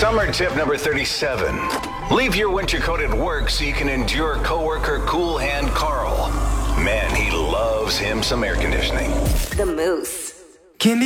Summer tip number 37. Leave your winter coat at work so you can endure coworker Cool Hand Carl. Man, he loves him some air conditioning. The Moose.